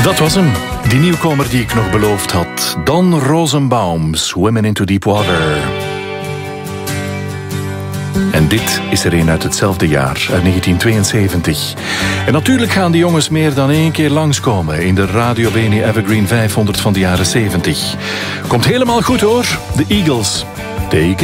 Dat was hem. Die nieuwkomer die ik nog beloofd had. Don Rosenbaum, Swimming into Deep Water. En dit is er een uit hetzelfde jaar, uit 1972. En natuurlijk gaan die jongens meer dan 1 keer langskomen in de Radio Beni Evergreen 500 van de jaren 70. Komt helemaal goed hoor, de Eagles. Take